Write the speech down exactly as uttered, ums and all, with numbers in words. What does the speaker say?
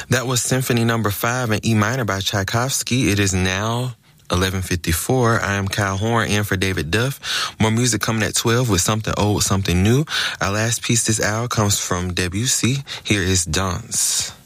That was Symphony Number Five in E minor by Tchaikovsky. It is now eleven fifty-four. I am Kyle Horn in for David Duff. More music coming at twelve with something old, something new. Our last piece this hour comes from Debussy. Here is Danse.